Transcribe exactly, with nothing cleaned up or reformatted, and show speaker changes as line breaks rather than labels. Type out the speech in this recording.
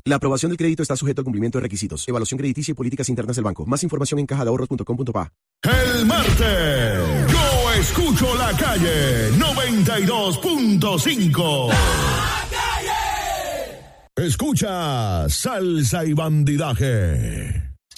La aprobación del crédito está sujeto al cumplimiento de requisitos, evaluación crediticia y políticas internas del banco. Más información en caja de ahorros punto com punto pa.
El martes, yo escucho la calle noventa y dos punto cinco.
¡La calle!
Escucha Salsa y Bandidaje.